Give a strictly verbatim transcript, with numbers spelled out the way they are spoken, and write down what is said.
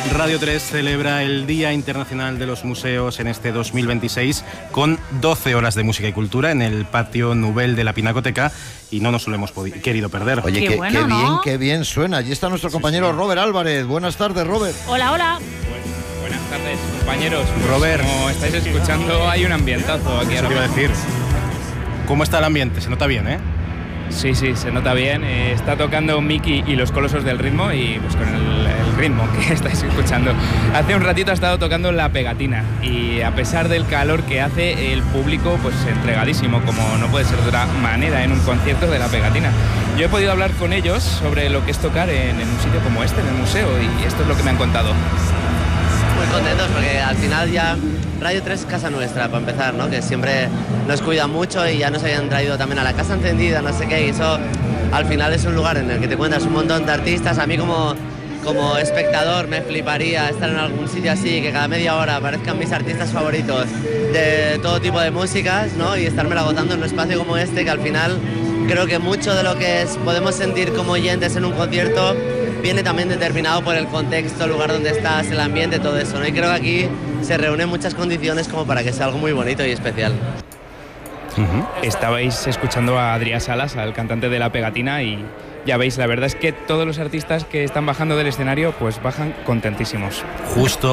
Radio tres celebra el Día Internacional de los Museos en este dos mil veintiséis con doce horas de música y cultura en el patio Nubel de la Pinacoteca y no nos lo hemos querido perder. Oye, qué, qué, bueno, qué ¿no? bien, qué bien suena. Allí está nuestro compañero sí, sí. Robert Álvarez. Buenas tardes, Robert. Hola, hola. Bueno, buenas tardes, compañeros. Robert. Como estáis escuchando, hay un ambientazo aquí. Eso te iba a decir. ¿Cómo está el ambiente? Se nota bien, ¿eh? Sí, sí, se nota bien. Eh, está tocando Miki y los Colosos del Ritmo y pues con el, el ritmo que estáis escuchando. Hace un ratito ha estado tocando La Pegatina y a pesar del calor que hace, el público pues entregadísimo, como no puede ser de otra manera en un concierto de La Pegatina. Yo he podido hablar con ellos sobre lo que es tocar en, en un sitio como este, en el museo, y esto es lo que me han contado. Muy contentos porque al final ya Radio tres es casa nuestra, para empezar, ¿no? Que siempre nos cuida mucho y ya nos habían traído también a la Casa Encendida, no sé qué, y eso al final es un lugar en el que te encuentras un montón de artistas. A mí como, como espectador me fliparía estar en algún sitio así, que cada media hora aparezcan mis artistas favoritos de todo tipo de músicas, ¿no? Y estármela gozando en un espacio como este, que al final creo que mucho de lo que es, podemos sentir como oyentes en un concierto viene también determinado por el contexto, el lugar donde estás, el ambiente, todo eso, ¿no? Y creo que aquí se reúnen muchas condiciones como para que sea algo muy bonito y especial. Uh-huh. Estabais escuchando a Adrià Salas, al cantante de La Pegatina, y ya veis, la verdad es que todos los artistas que están bajando del escenario pues bajan contentísimos. Justo